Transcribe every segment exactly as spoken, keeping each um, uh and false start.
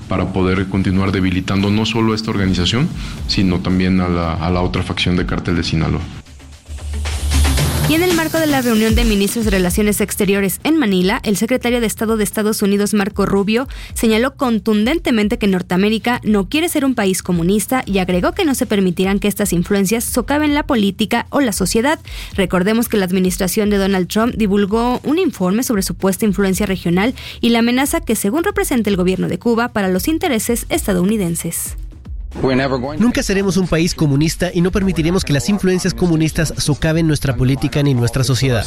para poder continuar debilitando no solo a esta organización, sino también a la, a la otra facción de Cártel de Sinaloa. Y en el marco de la reunión de ministros de Relaciones Exteriores en Manila, el secretario de Estado de Estados Unidos, Marco Rubio, señaló contundentemente que Norteamérica no quiere ser un país comunista y agregó que no se permitirán que estas influencias socaven la política o la sociedad. Recordemos que la administración de Donald Trump divulgó un informe sobre supuesta influencia regional y la amenaza que según representa el gobierno de Cuba para los intereses estadounidenses. Nunca seremos un país comunista y no permitiremos que las influencias comunistas socaven nuestra política ni nuestra sociedad.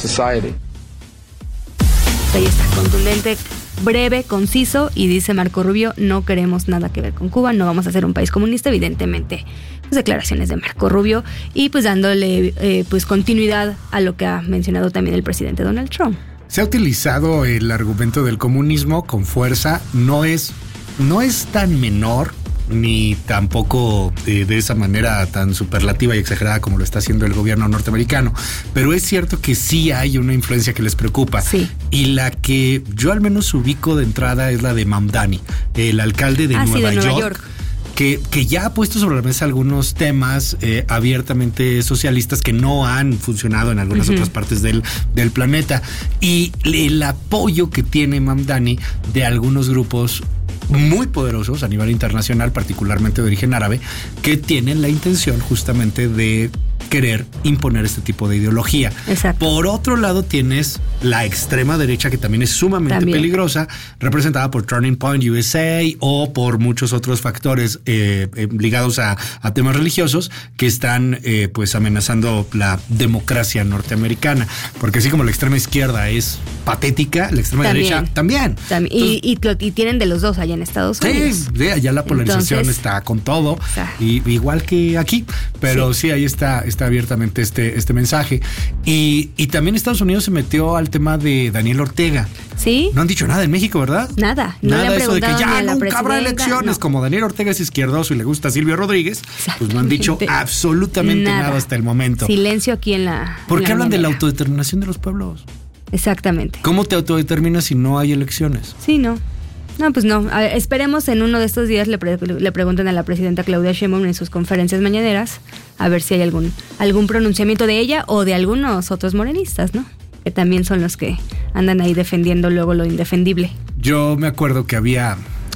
Ahí está, contundente, breve, conciso, y dice Marco Rubio, no queremos nada que ver con Cuba, no vamos a ser un país comunista, evidentemente. Pues declaraciones de Marco Rubio y pues dándole eh, pues continuidad a lo que ha mencionado también el presidente Donald Trump. Se ha utilizado el argumento del comunismo con fuerza, no es, no es tan menor ni tampoco de, de esa manera tan superlativa y exagerada como lo está haciendo el gobierno norteamericano, pero es cierto que sí hay una influencia que les preocupa, sí. Y la que yo al menos ubico de entrada es la de Mamdani, el alcalde de, ah, Nueva, sí, de Nueva York, York. Que, que ya ha puesto sobre la mesa algunos temas eh, abiertamente socialistas que no han funcionado en algunas uh-huh. otras partes del, del planeta, y el apoyo que tiene Mamdani de algunos grupos muy poderosos a nivel internacional, particularmente de origen árabe, que tienen la intención justamente de querer imponer este tipo de ideología. Exacto. Por otro lado tienes la extrema derecha, que también es sumamente también. peligrosa, representada por Turning Point U S A o por muchos otros factores eh, eh, ligados a, a temas religiosos que están eh, pues amenazando la democracia norteamericana, porque así como la extrema izquierda es patética, la extrema también. derecha también. también. Entonces, y, y, y tienen de los dos allá en Estados Unidos. Sí, sí, allá la polarización Entonces, está con todo, o sea, y, igual que aquí, pero sí, sí ahí está, está abiertamente este, este mensaje. Y, y también Estados Unidos se metió al tema de Daniel Ortega. Sí. No han dicho nada en México, ¿verdad? Nada. No nada le han eso de que ya la nunca habrá elecciones. No. Como Daniel Ortega es izquierdoso y le gusta a Silvio Rodríguez, pues no han dicho absolutamente nada, nada hasta el momento. Silencio aquí en la. ¿Por qué la hablan mañanera. de la autodeterminación de los pueblos? Exactamente. ¿Cómo te autodeterminas si no hay elecciones? Sí, no. No, pues no. A ver, esperemos en uno de estos días le, pre- le pregunten a la presidenta Claudia Sheinbaum en sus conferencias mañaneras a ver si hay algún algún pronunciamiento de ella o de algunos otros morenistas, ¿no? Que también son los que andan ahí defendiendo luego lo indefendible. Yo me acuerdo que había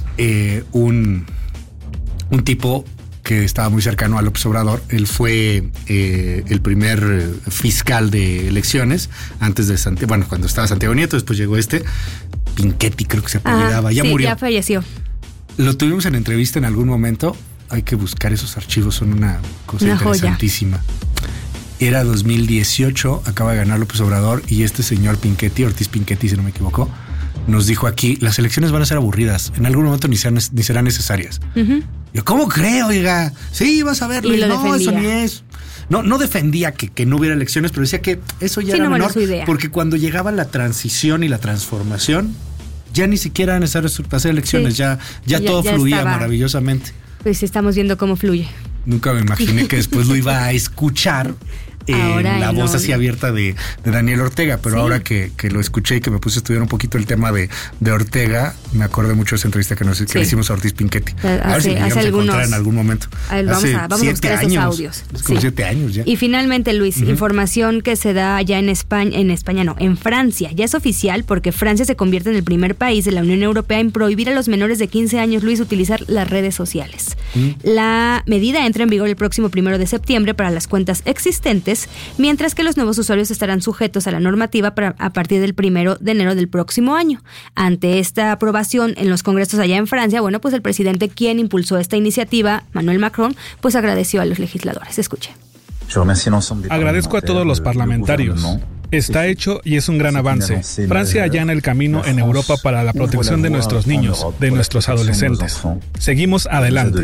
eh, un, un tipo que estaba muy cercano a López Obrador. Él fue eh, el primer fiscal de elecciones antes de Santiago, bueno, cuando estaba Santiago Nieto, después llegó este Pinchetti, creo que se apellidaba, ah, ya sí, murió. Ya falleció. Lo tuvimos en entrevista en algún momento. Hay que buscar esos archivos, son una cosa una interesantísima. Joya. Era dos mil dieciocho, acaba de ganar López Obrador y este señor Pinchetti, Ortiz Pinchetti, si no me equivoco, nos dijo aquí, las elecciones van a ser aburridas, en algún momento ni serán, ni serán necesarias. Uh-huh. Yo, ¿cómo creo, oiga? Sí, vas a verlo. Y lo no, defendía. Eso ni es. No, no defendía que, que no hubiera elecciones, pero decía que eso ya sí, era no, menor, bueno, porque cuando llegaba la transición y la transformación, ya ni siquiera era necesario hacer elecciones, sí. ya, ya, ya todo ya fluía estaba. maravillosamente. Pues estamos viendo cómo fluye. Nunca me imaginé que después lo iba a escuchar en la voz no, así abierta de, de Daniel Ortega, pero sí. ahora que, que lo escuché y que me puse a estudiar un poquito el tema de, de Ortega, me acordé mucho de esa entrevista que, nos, que sí. le hicimos a Ortiz Pinchetti. Hace, a ver si le hace algunos, a en algún momento. A ver, vamos hace a, vamos a buscar años, esos audios. Es como sí. siete años ya. Y finalmente, Luis, uh-huh. información que se da ya en España, en España no, en Francia. Ya es oficial porque Francia se convierte en el primer país de la Unión Europea en prohibir a los menores de quince años, Luis, utilizar las redes sociales. Uh-huh. La medida entra en vigor el próximo primero de septiembre para las cuentas existentes, mientras que los nuevos usuarios estarán sujetos a la normativa para, a partir del primero de enero del próximo año. Ante esta aprobación en los congresos allá en Francia, bueno, pues el presidente, quien impulsó esta iniciativa, Emmanuel Macron, pues agradeció a los legisladores. Escuche. Agradezco a todos los parlamentarios. Está hecho y es un gran avance. Francia allana el camino en Europa para la protección de nuestros niños, de nuestros adolescentes. Seguimos adelante.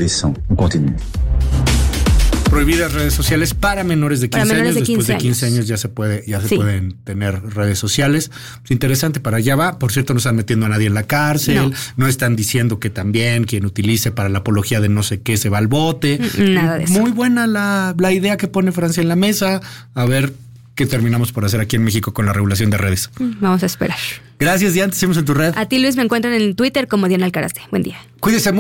Prohibidas redes sociales para menores de quince menores años. De quince Después de quince años. años ya se puede, ya se sí. pueden tener redes sociales. Es interesante, para allá va. Por cierto, no están metiendo a nadie en la cárcel. No, no están diciendo que también quien utilice para la apología de no sé qué se va al bote. Nada de eso. Muy buena la, la idea que pone Francia en la mesa. A ver qué terminamos por hacer aquí en México con la regulación de redes. Vamos a esperar. Gracias, Diana. Te seguimos en tu red. A ti, Luis, me encuentran en Twitter como Diana Alcarazde. Buen día. Cuídese mucho.